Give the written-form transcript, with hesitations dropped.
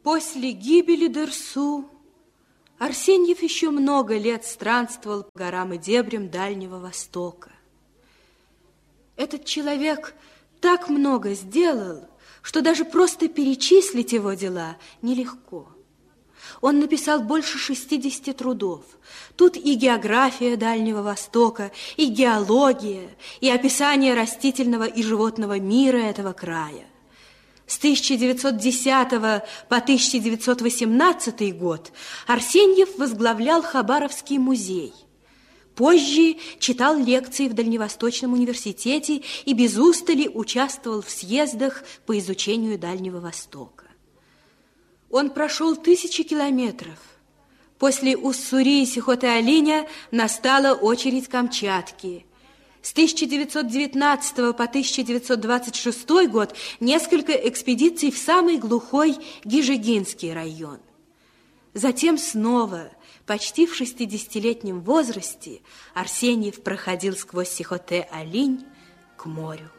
После гибели Дерсу Арсеньев еще много лет странствовал по горам и дебрям Дальнего Востока. Этот человек так много сделал, что даже просто перечислить его дела нелегко. Он написал больше 60 трудов. Тут и география Дальнего Востока, и геология, и описание растительного и животного мира этого края. С 1910 по 1918 год Арсеньев возглавлял Хабаровский музей. Позже читал лекции в Дальневосточном университете и без устали участвовал в съездах по изучению Дальнего Востока. Он прошел 1000 километров. После Уссури и Сихоте-Алиня настала очередь Камчатки. С 1919 по 1926 год несколько экспедиций в самый глухой Гижигинский район. Затем снова, почти в 60-летнем возрасте, Арсеньев проходил сквозь Сихоте-Алинь к морю.